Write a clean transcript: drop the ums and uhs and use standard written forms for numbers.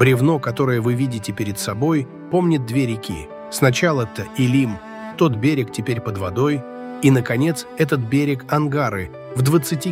Бревно, которое вы видите перед собой, помнит две реки. Сначала-то Илим, тот берег теперь под водой, и, наконец, этот берег Ангары в 20